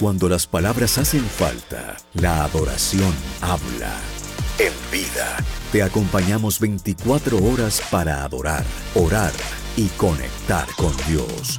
Cuando las palabras hacen falta, la adoración habla. En Vida, te acompañamos 24 horas para adorar, orar y conectar con Dios.